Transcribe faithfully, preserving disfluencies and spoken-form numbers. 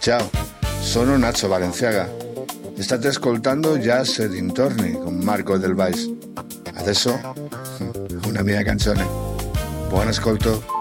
Ciao, sono Nacho Balenciaga. State ascoltando Jazz e dintorni con Marco Del Vais. Adesso una mia canzone. Buon ascolto.